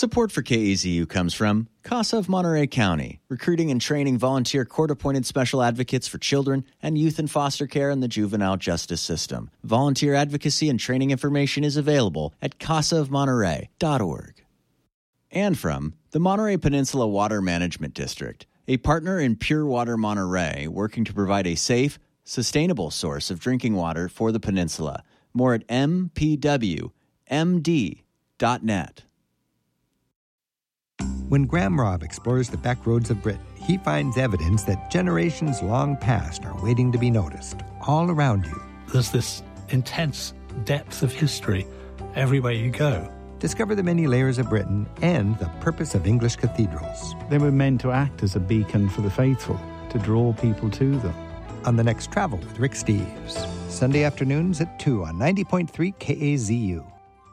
Support for KAZU comes from CASA of Monterey County, recruiting and training volunteer court-appointed special advocates for children and youth in foster care in the juvenile justice system. Volunteer advocacy and training information is available at casaofmonterey.org. And from the Monterey Peninsula Water Management District, a partner in Pure Water Monterey working to provide a safe, sustainable source of drinking water for the peninsula. More at mpwmd.net. When Graham Robb explores the back roads of Britain, he finds evidence that generations long past are waiting to be noticed, all around you. There's this intense depth of history everywhere you go. Discover the many layers of Britain and the purpose of English cathedrals. They were meant to act as a beacon for the faithful, to draw people to them. On The Next Travel with Rick Steves. Sunday afternoons at 2 on 90.3 KAZU.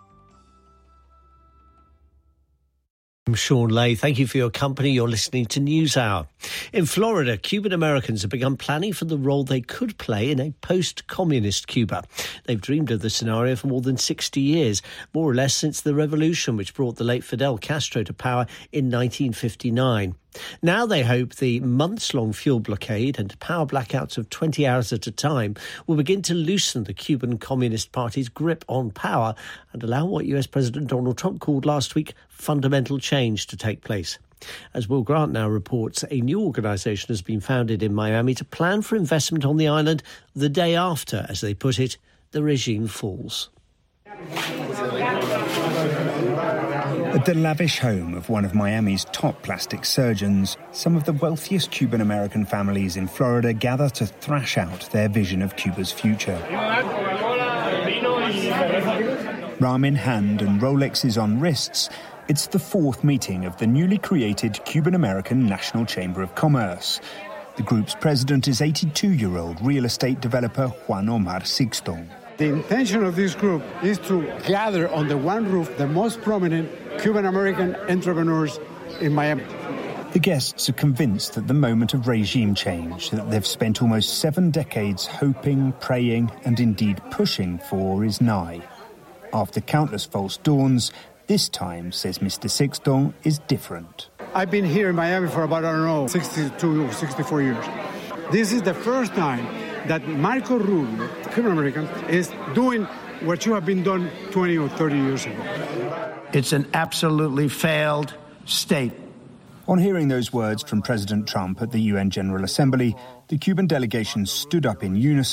I'm Sean Lay. Thank you for your company. You're listening to NewsHour. In Florida, Cuban Americans have begun planning for the role they could play in a post-communist Cuba. They've dreamed of the scenario for more than 60 years, more or less since the revolution which brought the late Fidel Castro to power in 1959. Now they hope the months-long fuel blockade and power blackouts of 20 hours at a time will begin to loosen the Cuban Communist Party's grip on power and allow what US President Donald Trump called last week fundamental change to take place. As Will Grant now reports, a new organisation has been founded in Miami to plan for investment on the island the day after, as they put it, the regime falls. At the lavish home of one of Miami's top plastic surgeons, some of the wealthiest Cuban-American families in Florida gather to thrash out their vision of Cuba's future. Ram in hand and Rolexes on wrists, it's the fourth meeting of the newly created Cuban-American National Chamber of Commerce. The group's president is 82-year-old real estate developer Juan Omar Sixton. The intention of this group is to gather under one roof the most prominent Cuban-American entrepreneurs in Miami. The guests are convinced that the moment of regime change that they've spent almost 7 decades hoping, praying, and indeed pushing for is nigh. After countless false dawns, this time, says Mr. Sixton, is different. I've been here in Miami for about, 62 or 64 years. This is the first time that Marco Rubio, Cuban-American, is doing what you have been done 20 or 30 years ago. It's an absolutely failed state. On hearing those words from President Trump at the UN General Assembly, the Cuban delegation stood up in unison